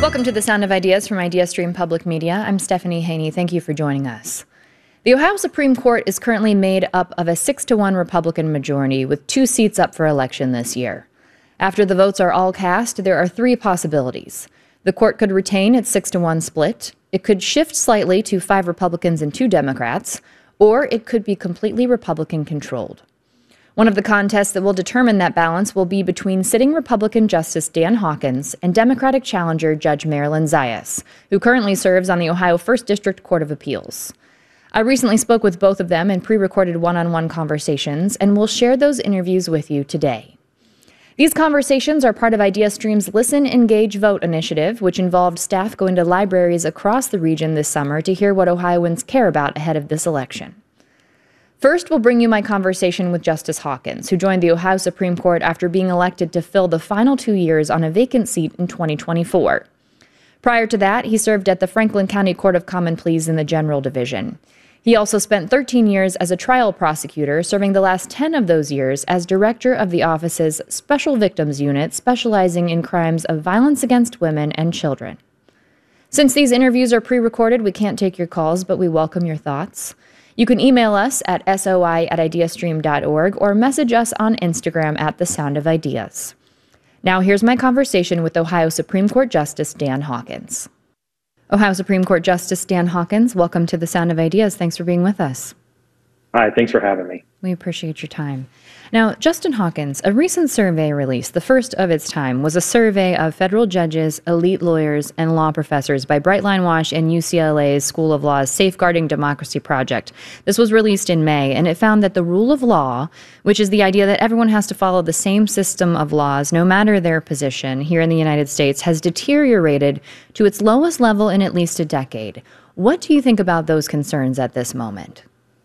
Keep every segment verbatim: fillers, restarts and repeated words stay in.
Welcome to the Sound of Ideas from IdeaStream Public Media. I'm Stephanie Haney. Thank you for joining us. The Ohio Supreme Court is currently made up of a six to one Republican majority with two seats up for election this year. After the votes are all cast, there are three possibilities. The court could retain its six to one split, it could shift slightly to five Republicans and two Democrats, or it could be completely Republican-controlled. One of the contests that will determine that balance will be between sitting Republican Justice Dan Hawkins and Democratic challenger Judge Marilyn Zayas, who currently serves on the Ohio First District Court of Appeals. I recently spoke with both of them in pre-recorded one-on-one conversations, and we'll share those interviews with you today. These conversations are part of IdeaStream's Listen, Engage, Vote initiative, which involved staff going to libraries across the region this summer to hear what Ohioans care about ahead of this election. First, we'll bring you my conversation with Justice Hawkins, who joined the Ohio Supreme Court after being elected to fill the final two years on a vacant seat in twenty twenty-four. Prior to that, he served at the Franklin County Court of Common Pleas in the General Division. He also spent thirteen years as a trial prosecutor, serving the last ten of those years as director of the office's Special Victims Unit, specializing in crimes of violence against women and children. Since these interviews are pre-recorded, we can't take your calls, but we welcome your thoughts. You can email us at soi at ideastream dot org or message us on Instagram at The Sound of Ideas. Now here's my conversation with Ohio Supreme Court Justice Dan Hawkins. Ohio Supreme Court Justice Dan Hawkins, welcome to The Sound of Ideas. Thanks for being with us. Hi, thanks for having me. We appreciate your time. Now, Justin Hawkins, a recent survey released, the first of its time, was a survey of federal judges, elite lawyers, and law professors by Brightline Wash and U C L A's School of Law's Safeguarding Democracy Project. This was released in May, and it found that the rule of law, which is the idea that everyone has to follow the same system of laws, no matter their position, here in the United States, has deteriorated to its lowest level in at least a decade. What do you think about those concerns at this moment?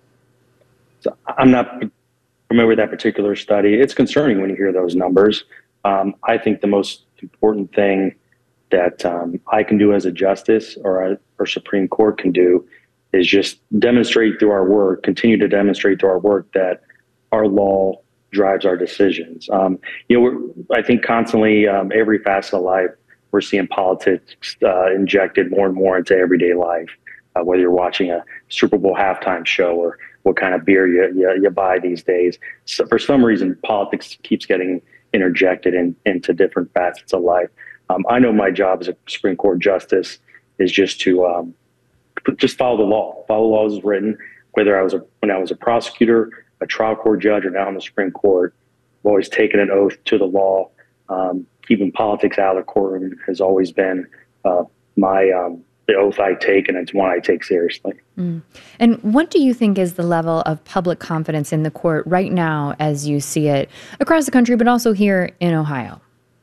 So I'm not familiar with that particular study. It's concerning when you hear those numbers. Um, I think the most important thing that um, I can do as a justice or a or Supreme Court can do is just demonstrate through our work, continue to demonstrate through our work that our law drives our decisions. Um, you know, we're, I think constantly, um, every facet of life, we're seeing politics uh, injected more and more into everyday life, uh, whether you're watching a Super Bowl halftime show or what kind of beer you, you, you buy these days. So for some reason, politics keeps getting interjected in, into different facets of life. Um, I know my job as a Supreme Court justice is just to um, just follow the law, follow the law as written. Whether I was a, when I was a prosecutor, a trial court judge, or now in the Supreme Court, I've always taken an oath to the law. Um, keeping politics out of the courtroom has always been uh, my um, the oath I take, and it's one I take seriously. Mm. And what do you think is the level of public confidence in the court right now as you see it across the country, but also here in Ohio?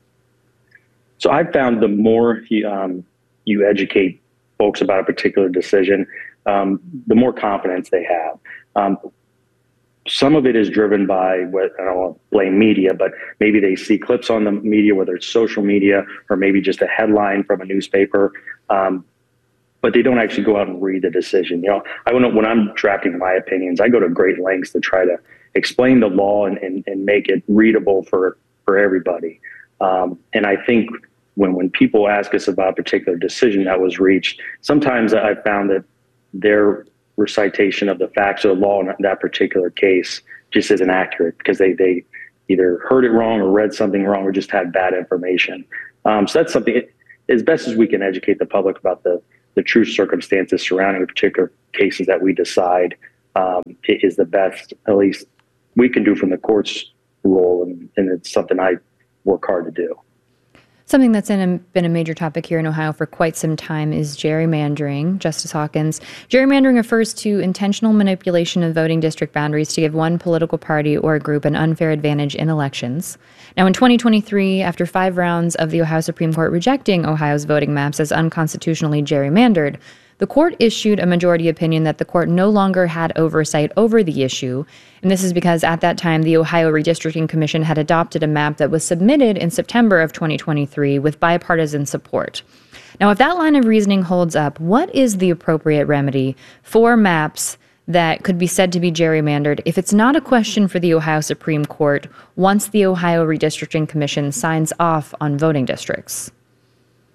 So I've found the more you, um, you educate folks about a particular decision, um, the more confidence they have. Um, some of it is driven by what, I don't want to blame media, but maybe they see clips on the media, whether it's social media or maybe just a headline from a newspaper. Um, but they don't actually go out and read the decision. You know, I when, when I'm drafting my opinions, I go to great lengths to try to explain the law and, and, and make it readable for, for everybody. Um, and I think when, when people ask us about a particular decision that was reached, sometimes I've found that their recitation of the facts of the law in that particular case just isn't accurate because they, they either heard it wrong or read something wrong or just had bad information. Um, so that's something, as best as we can educate the public about the the true circumstances surrounding particular cases that we decide um, is the best, at least we can do from the court's role, and, and it's something I work hard to do. Something that's in a, been a major topic here in Ohio for quite some time is gerrymandering. Justice Hawkins, gerrymandering refers to intentional manipulation of voting district boundaries to give one political party or group an unfair advantage in elections. Now, in twenty twenty-three, after five rounds of the Ohio Supreme Court rejecting Ohio's voting maps as unconstitutionally gerrymandered, the court issued a majority opinion that the court no longer had oversight over the issue, and this is because at that time the Ohio Redistricting Commission had adopted a map that was submitted in September of twenty twenty-three with bipartisan support. Now, if that line of reasoning holds up, what is the appropriate remedy for maps that could be said to be gerrymandered if it's not a question for the Ohio Supreme Court once the Ohio Redistricting Commission signs off on voting districts?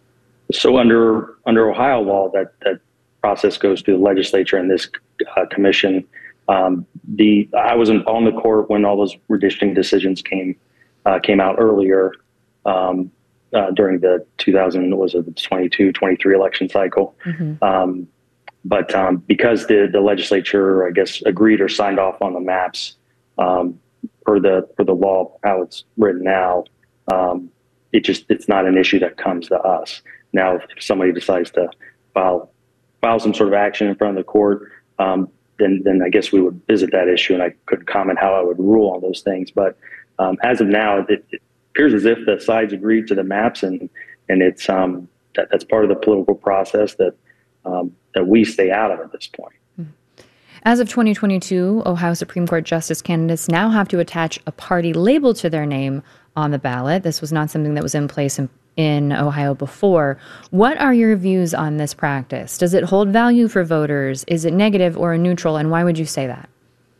So under under Ohio law, that that process goes through the legislature and this uh, commission. Um, the I was in, on the court when all those redistricting decisions came uh, came out earlier um, uh, during the two thousand was it twenty-two, twenty-three election cycle. Mm-hmm. Um, but um, because the the legislature, I guess, agreed or signed off on the maps um, for the for the law how it's written now, um, it just it's not an issue that comes to us. Now, if somebody decides to file file some sort of action in front of the court, um, then then I guess we would visit that issue, and I could comment how I would rule on those things. But um, as of now, it, it appears as if the sides agreed to the maps, and and it's um, that, that's part of the political process that um, that we stay out of at this point. As of twenty twenty-two, Ohio Supreme Court justice candidates now have to attach a party label to their name on the ballot. This was not something that was in place in in Ohio before. What are your views on this practice? Does it hold value for voters? Is it negative or neutral? And why would you say that?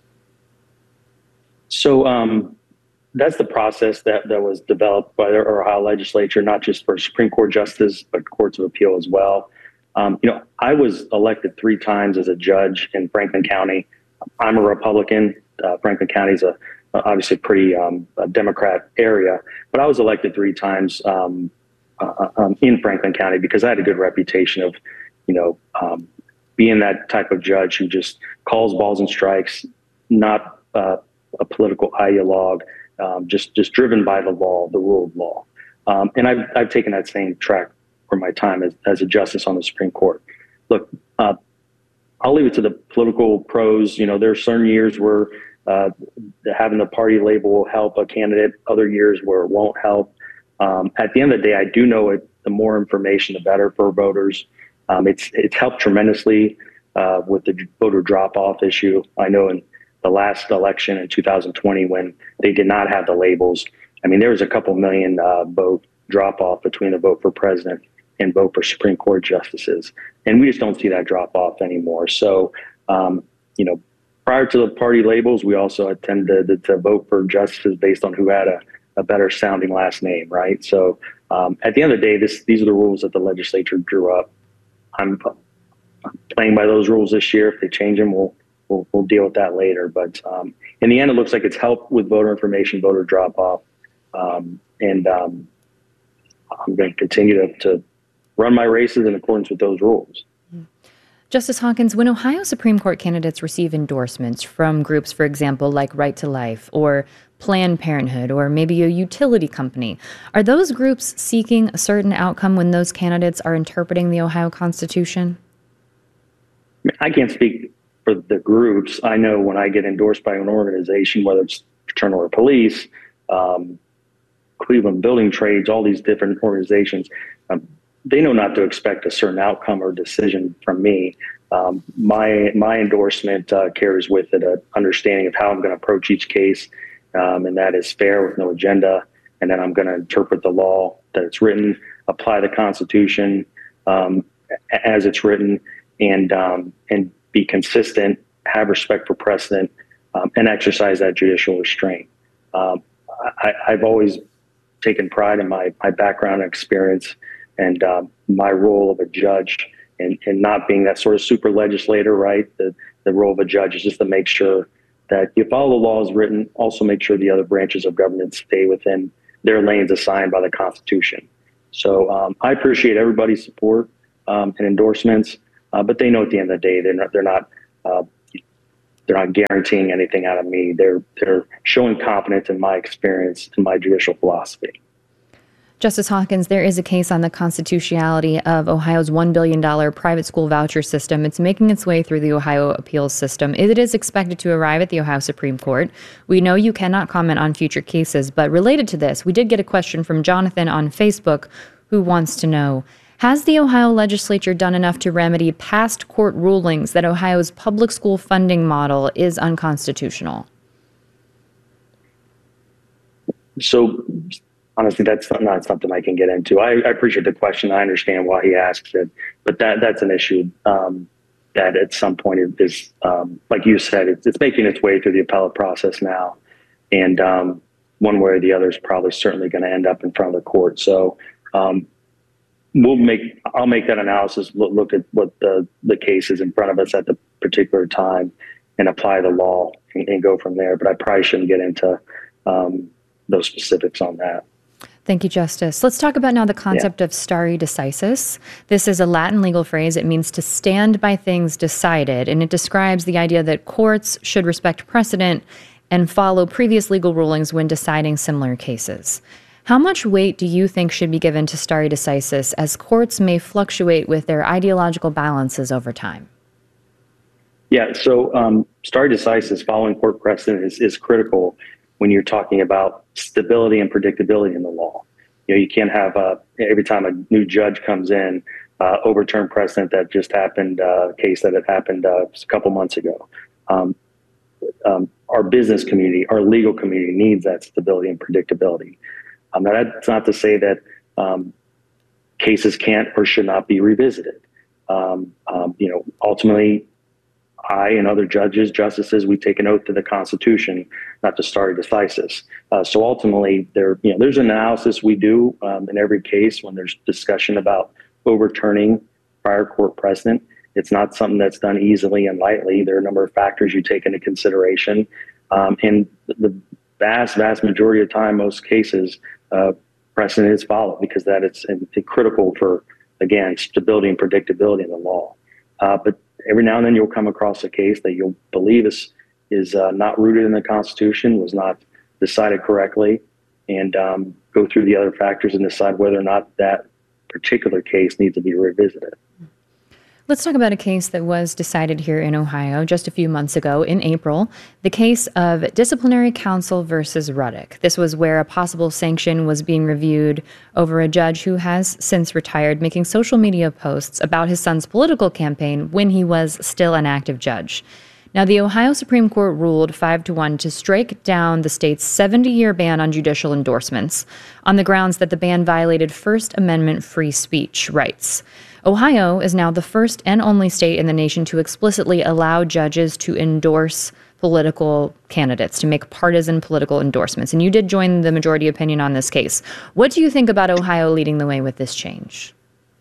So um, that's the process that, that was developed by the Ohio legislature, not just for Supreme Court justices, but courts of appeal as well. Um, you know, I was elected three times as a judge in Franklin County. I'm a Republican. Uh, Franklin County is a obviously a pretty um, a Democrat area, but I was elected three times um, Uh, um, in Franklin County because I had a good reputation of, you know, um, being that type of judge who just calls balls and strikes, not uh, a political ideologue, um, just just driven by the law, the rule of law. Um, and I've I've taken that same track for my time as, as a justice on the Supreme Court. Look, uh, I'll leave it to the political pros. You know, there are certain years where uh, having the party label will help a candidate, other years where it won't help. Um, at the end of the day, I do know it, the more information, the better for voters. Um, it's it's helped tremendously uh, with the voter drop-off issue. I know in the last election in two thousand twenty when they did not have the labels, I mean, there was a couple million uh, vote drop-off between the vote for president and vote for Supreme Court justices. And we just don't see that drop-off anymore. So, um, you know, prior to the party labels, we also tended to, to vote for justices based on who had a a better sounding last name, right? So um, at the end of the day, this these are the rules that the legislature drew up. I'm, I'm playing by those rules this year. If they change them, we'll we'll, we'll deal with that later. But um, in the end, it looks like it's helped with voter information, voter drop off, um, and um, I'm going to continue to, to run my races in accordance with those rules. Justice Hawkins, when Ohio Supreme Court candidates receive endorsements from groups, for example, like Right to Life or Planned Parenthood or maybe a utility company, are those groups seeking a certain outcome when those candidates are interpreting the Ohio Constitution? I can't speak for the groups. I know when I get endorsed by an organization, whether it's fraternal or police, um, Cleveland Building Trades, all these different organizations, um, they know not to expect a certain outcome or decision from me. Um, my my endorsement uh, carries with it an understanding of how I'm going to approach each case, um, and that is fair with no agenda. And then I'm going to interpret the law that it's written, apply the Constitution um, as it's written, and um, and be consistent, have respect for precedent, um, and exercise that judicial restraint. Um, I, I've always taken pride in my my background and experience, and um, my role of a judge, and, and not being that sort of super legislator, right? The, the role of a judge is just to make sure that you follow the law as written, also make sure the other branches of government stay within their lanes assigned by the Constitution. So um, I appreciate everybody's support um, and endorsements, uh, but they know at the end of the day, they're not, they're not, uh, they're not guaranteeing anything out of me. They're, they're showing confidence in my experience and my judicial philosophy. Justice Hawkins, there is a case on the constitutionality of Ohio's one billion dollars private school voucher system. It's making its way through the Ohio appeals system. It is expected to arrive at the Ohio Supreme Court. We know you cannot comment on future cases, but related to this, we did get a question from Jonathan on Facebook who wants to know, has the Ohio legislature done enough to remedy past court rulings that Ohio's public school funding model is unconstitutional? So, honestly, that's not something I can get into. I, I appreciate the question. I understand why he asks it, but that that's an issue um, that at some point is, is um, like you said, it's, it's making its way through the appellate process now. And um, one way or the other is probably certainly going to end up in front of the court. So um, we'll make, I'll make that analysis, look, look at what the, the case is in front of us at the particular time and apply the law and, and go from there. But I probably shouldn't get into um, those specifics on that. Thank you, Justice. Let's talk about now the concept yeah. of stare decisis. This is a Latin legal phrase. It means to stand by things decided, and it describes the idea that courts should respect precedent and follow previous legal rulings when deciding similar cases. How much weight do you think should be given to stare decisis, as courts may fluctuate with their ideological balances over time? Yeah, so um, stare decisis, following court precedent, is, is critical when you're talking about stability and predictability in the law. You know, you can't have, uh, every time a new judge comes in, uh, overturn precedent that just happened, uh, case that had happened uh, a couple months ago. Um, um, our business community, our legal community needs that stability and predictability. Um, that's not to say that um, cases can't or should not be revisited. Um, um, you know, ultimately, I and other judges, justices, we take an oath to the Constitution not to stare decisis. Uh, so ultimately, there, you know, there's an analysis we do um, in every case when there's discussion about overturning prior court precedent. It's not something that's done easily and lightly. There are a number of factors you take into consideration, um, and the vast, vast majority of the time, most cases, uh, precedent is followed because that it's, it's critical for, again, stability and predictability in the law. Uh, but every now and then you'll come across a case that you'll believe is is uh, not rooted in the Constitution, was not decided correctly, and um, go through the other factors and decide whether or not that particular case needs to be revisited. Let's talk about a case that was decided here in Ohio just a few months ago in April, the case of Disciplinary Counsel versus Ruddock. This was where a possible sanction was being reviewed over a judge who has since retired, making social media posts about his son's political campaign when he was still an active judge. Now, the Ohio Supreme Court ruled five to one to strike down the state's seventy-year ban on judicial endorsements on the grounds that the ban violated First Amendment free speech rights. Ohio is now the first and only state in the nation to explicitly allow judges to endorse political candidates, to make partisan political endorsements. And you did join the majority opinion on this case. What do you think about Ohio leading the way with this change?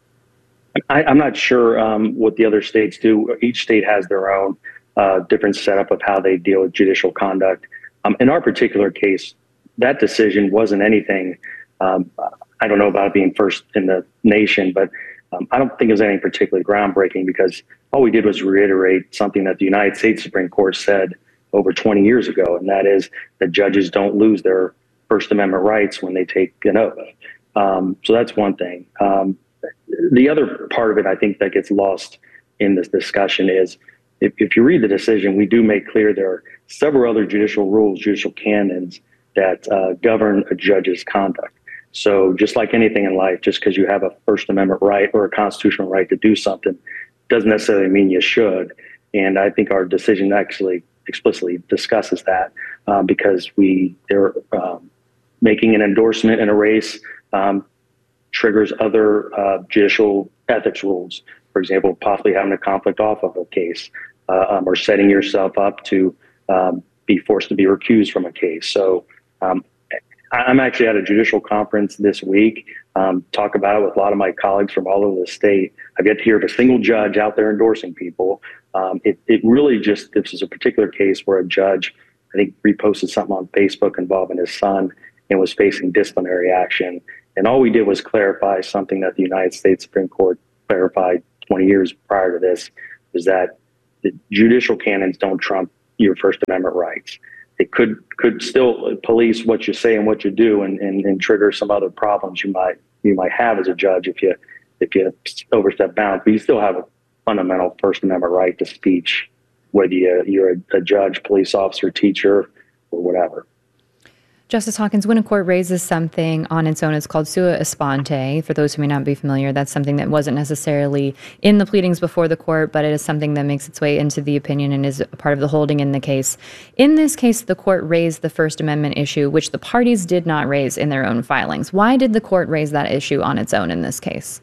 I, I'm not sure um, what the other states do. Each state has their own uh, different setup of how they deal with judicial conduct. Um, in our particular case, that decision wasn't anything, um, I don't know about it being first in the nation, but Um, I don't think it was anything particularly groundbreaking because all we did was reiterate something that the United States Supreme Court said over twenty years ago, and that is that judges don't lose their First Amendment rights when they take an oath. Um, so that's one thing. Um, the other part of it, I think, that gets lost in this discussion is if, if you read the decision, we do make clear there are several other judicial rules, judicial canons that uh, govern a judge's conduct. So just like anything in life, just because you have a First Amendment right or a constitutional right to do something doesn't necessarily mean you should. And I think our decision actually explicitly discusses that um, because we they're um, making an endorsement in a race um, triggers other uh, judicial ethics rules. For example, possibly having a conflict off of a case uh, um, or setting yourself up to um, be forced to be recused from a case. So um, I'm actually at a judicial conference this week, um, talk about it with a lot of my colleagues from all over the state. I've yet to hear of a single judge out there endorsing people. Um, it, it really just, this is a particular case where a judge, I think, reposted something on Facebook involving his son and was facing disciplinary action. And all we did was clarify something that the United States Supreme Court clarified twenty years prior to this, is that the judicial canons don't trump your First Amendment rights. It could could still police what you say and what you do, and, and, and trigger some other problems you might you might have as a judge if you if you overstep bounds. But you still have a fundamental First Amendment right to speech, whether you, you're a, a judge, police officer, teacher, or whatever. Justice Hawkins, when a court raises something on its own, it's called sua sponte. For those who may not be familiar, that's something that wasn't necessarily in the pleadings before the court, but it is something that makes its way into the opinion and is a part of the holding in the case. In this case, the court raised the First Amendment issue, which the parties did not raise in their own filings. Why did the court raise that issue on its own in this case?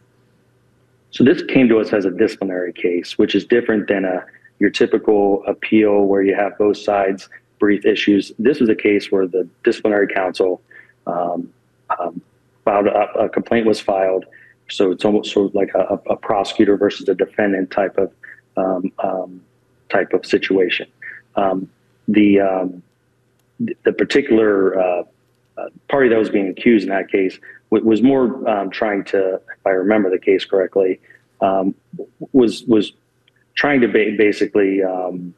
So this came to us as a disciplinary case, which is different than a your typical appeal where you have both sides brief issues. This was a case where the disciplinary counsel um, um, filed a, a complaint was filed. So it's almost sort of like a, a prosecutor versus a defendant type of um, um, type of situation. Um, the um, the particular uh, uh, party that was being accused in that case w- was more um, trying to, if I remember the case correctly, um, was was trying to ba- basically, um,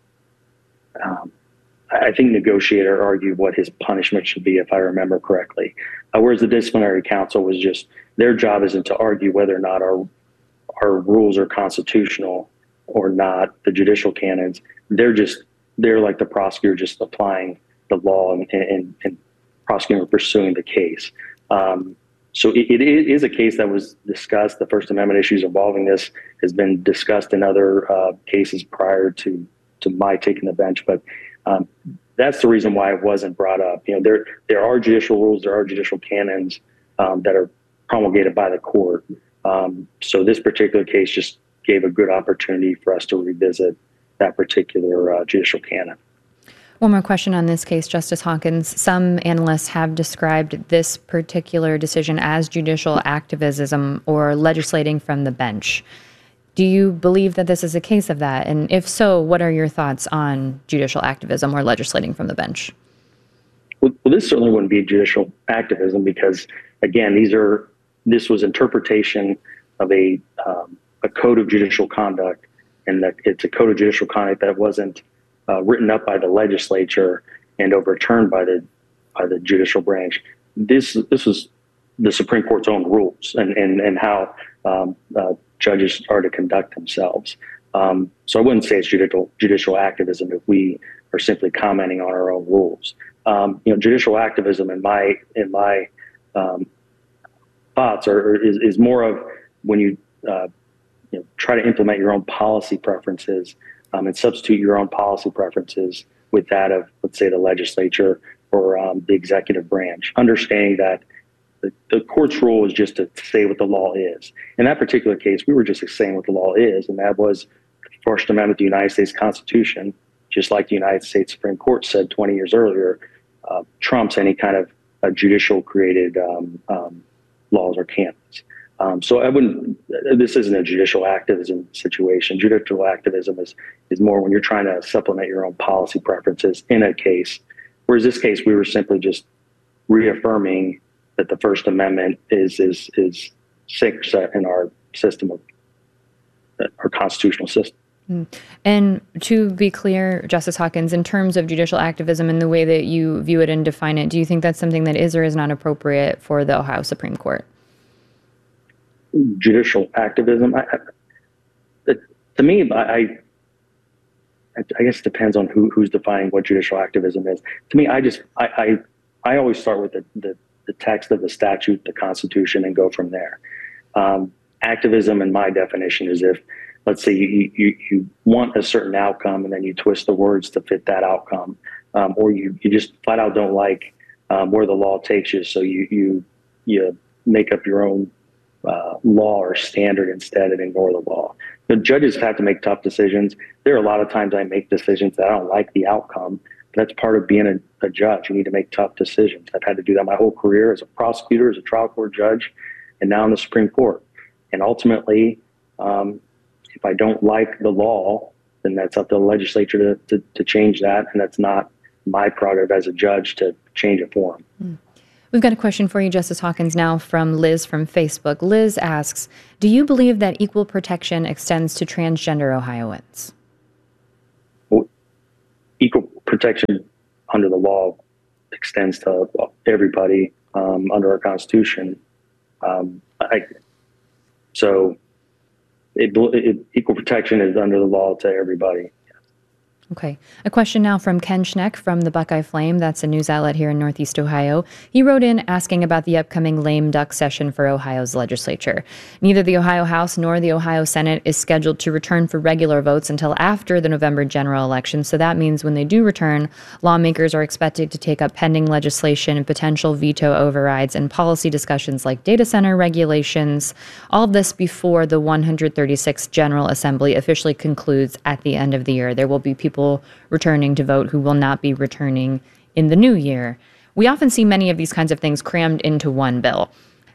um, I think, negotiate or argue what his punishment should be, if I remember correctly. Uh, whereas the disciplinary council was just, their job isn't to argue whether or not our our rules are constitutional or not, the judicial canons. They're just, they're like the prosecutor just applying the law and, and, and prosecuting or pursuing the case. Um, so it, it is a case that was discussed. The First Amendment issues involving this has been discussed in other uh, cases prior to, to my taking the bench, but um, that's the reason why it wasn't brought up. You know, there there are judicial rules, there are judicial canons um, that are promulgated by the court. Um, so this particular case just gave a good opportunity for us to revisit that particular uh, judicial canon. One more question on this case, Justice Hawkins. Some analysts have described this particular decision as judicial activism or legislating from the bench. Do you believe that this is a case of that? And if so, what are your thoughts on judicial activism or legislating from the bench? Well, well this certainly wouldn't be judicial activism because, again, these are this was interpretation of a um, a code of judicial conduct, and that it's a code of judicial conduct that wasn't uh, written up by the legislature and overturned by the by the judicial branch. This this was the Supreme Court's own rules and and and how um, uh, judges are to conduct themselves. Um, so I wouldn't say it's judicial judicial activism if we are simply commenting on our own rules. Um, you know, judicial activism in my in my um, thoughts are, is is more of when you uh, you know try to implement your own policy preferences um, and substitute your own policy preferences with that of, let's say, the legislature or um, the executive branch, understanding that The, the court's role is just to say what the law is. In that particular case, we were just saying what the law is, and that was the First Amendment of the United States Constitution, just like the United States Supreme Court said twenty years earlier, uh, trumps any kind of uh, judicial-created um, um, laws or canons. Um, so I wouldn't. This isn't a judicial activism situation. Judicial activism is is more when you're trying to supplement your own policy preferences in a case. Whereas this case, we were simply just reaffirming that the First Amendment is is is sacred in our system of our constitutional system. Mm. And to be clear, Justice Hawkins, in terms of judicial activism and the way that you view it and define it, do you think that's something that is or is not appropriate for the Ohio Supreme Court? Judicial activism, I, I, to me, I, I guess it depends on who, who's defining what judicial activism is. To me, I just I I, I always start with the, the the text of the statute, the Constitution, and go from there. Um, activism, in my definition, is if, let's say, you, you you want a certain outcome and then you twist the words to fit that outcome, um, or you, you just flat out don't like um, where the law takes you, so you you you make up your own uh, law or standard instead and ignore the law. The judges have to make tough decisions. There are a lot of times I make decisions that I don't like the outcome. That's part of being a, a judge. You need to make tough decisions. I've had to do that my whole career as a prosecutor, as a trial court judge, and now in the Supreme Court. And ultimately, um, if I don't like the law, then that's up to the legislature to, to, to change that. And that's not my prerogative as a judge to change it for them. Mm. We've got a question for you, Justice Hawkins, now from Liz from Facebook. Liz asks, do you believe that equal protection extends to transgender Ohioans? Well, equal protection under the law extends to everybody um, under our Constitution. Um, I, so it, it, equal protection is under the law to everybody. Okay. A question now from Ken Schneck from the Buckeye Flame. That's a news outlet here in Northeast Ohio. He wrote in asking about the upcoming lame duck session for Ohio's legislature. Neither the Ohio House nor the Ohio Senate is scheduled to return for regular votes until after the November general election. So that means when they do return, lawmakers are expected to take up pending legislation and potential veto overrides and policy discussions like data center regulations. All of this before the one hundred thirty-sixth General Assembly officially concludes at the end of the year. There will be people returning to vote who will not be returning in the new year. We often see many of these kinds of things crammed into one bill.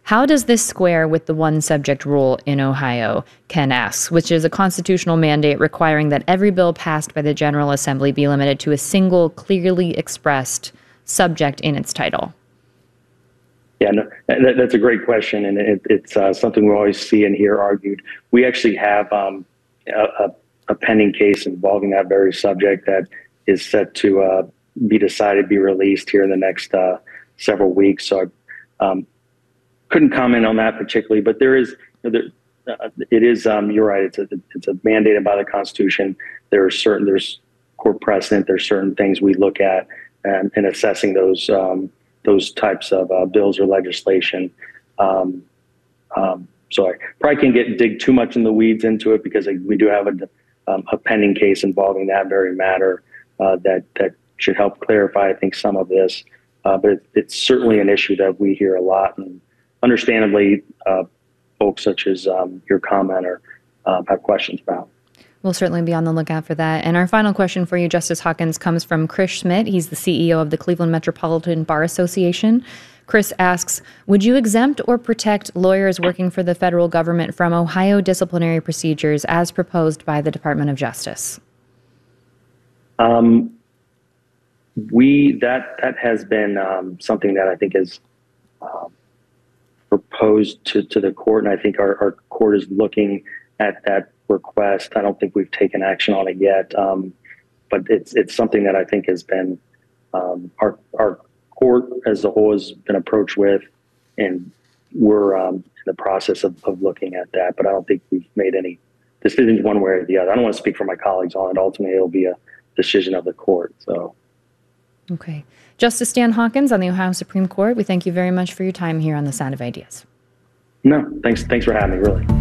How does this square with the one subject rule in Ohio, Ken asks, which is a constitutional mandate requiring that every bill passed by the General Assembly be limited to a single clearly expressed subject in its title? Yeah, no, that, that's a great question, and it, it's uh, something we always see and hear argued. We actually have um, a, a, a pending case involving that very subject that is set to uh, be decided, be released here in the next uh, several weeks. So I um, couldn't comment on that particularly, but there is, there, uh, it is, um, you're right, it's a, it's a mandated by the Constitution. There are certain, there's court precedent, there's certain things we look at and, in assessing those um, those types of uh, bills or legislation. Um, um, so I probably can't get dig too much in the weeds into it because we do have a, um, a pending case involving that very matter uh, that, that should help clarify, I think, some of this. Uh, but it, it's certainly an issue that we hear a lot, and understandably, uh, folks such as um, your commenter um, have questions about. We'll certainly be on the lookout for that. And our final question for you, Justice Hawkins, comes from Chris Schmidt. He's the C E O of the Cleveland Metropolitan Bar Association. Chris asks, would you exempt or protect lawyers working for the federal government from Ohio disciplinary procedures as proposed by the Department of Justice? Um, we that that has been um, something that I think is um, proposed to, to the court, and I think our, our court is looking at that request. I don't think we've taken action on it yet, um, but it's it's something that I think has been um, our our court as a whole has been approached with, and we're um, in the process of, of looking at that. But I don't think we've made any decisions one way or the other. I don't want to speak for my colleagues on it. Ultimately, it'll be a decision of the court. So, okay, Justice Stan Hawkins on the Ohio Supreme Court. We thank you very much for your time here on The Sound of Ideas. No, thanks. Thanks for having me. Really.